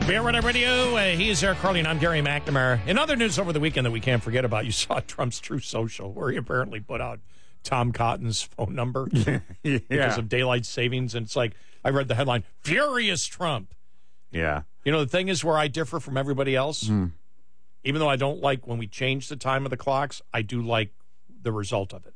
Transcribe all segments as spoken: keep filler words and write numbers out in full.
Bear Runner Radio. Uh, he is Eric Carly, and I'm Gary McNamara. In other news over the weekend that we can't forget about, you saw Trump's Truth Social, where he apparently put out Tom Cotton's phone number yeah. because of daylight savings. And it's like, I read the headline, Furious Trump. Yeah. You know, the thing is where I differ from everybody else. Mm. Even though I don't like when we change the time of the clocks, I do like the result of it.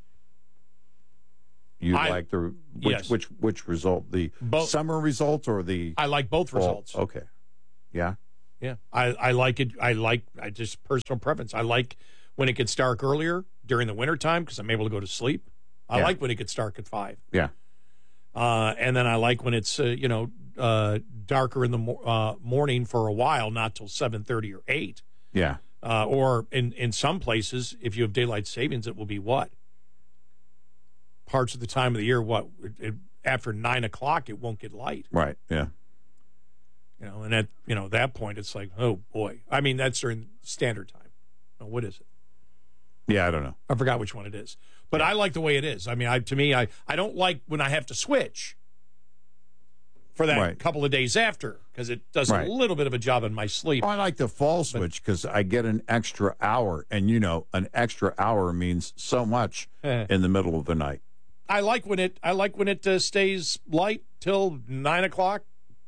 You I, like the which, yes. which which result? The Both. summer result or the I like both fall? results. Okay. Yeah. Yeah. I, I like it. I like, I just personal preference. I like when it gets dark earlier during the wintertime because I'm able to go to sleep. I yeah. like when it gets dark at five. Yeah. Uh, and then I like when it's, uh, you know, uh, darker in the mo- uh, morning for a while, not till seven thirty or eight. Yeah. Uh, or in, in some places, if you have daylight savings, it will be what? Parts of the time of the year, what? It, it, after nine o'clock, it won't get light. Right. Yeah. You know, and at you know that point, it's like, oh boy. I mean, that's during standard time. Oh, what is it? Yeah, I don't know. I forgot which one it is, but I like the way it is. I mean, I to me, I I don't like when I have to switch for that right. couple of days after because it does right. a little bit of a job in my sleep. Oh, I like the fall switch because I get an extra hour, and you know, an extra hour means so much in the middle of the night. I like when it. I like when it uh, stays light till nine o'clock.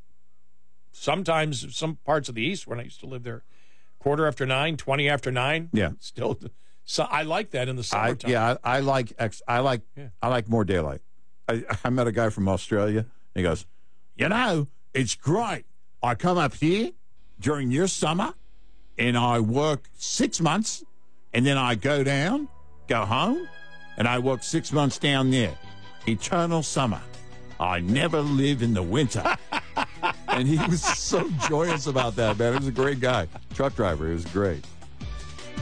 Sometimes, some parts of the East, when I used to live there, quarter after nine, twenty after nine. Yeah, still. So I like that in the summertime. I, yeah, I, I like. Ex, I like. Yeah. I like more daylight. I, I met a guy from Australia. And he goes, you know, it's great. I come up here during your summer, and I work six months, and then I go down, go home, and I work six months down there. Eternal summer. I never live in the winter. And he was so joyous about that, man. He was a great guy. Truck driver. He was great.